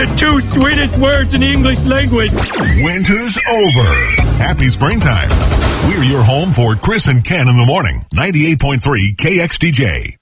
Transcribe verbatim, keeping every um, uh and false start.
the two sweetest words in the English language. Winter's over. Happy springtime. We're your home for Chris and Ken in the morning. ninety-eight point three K X D J.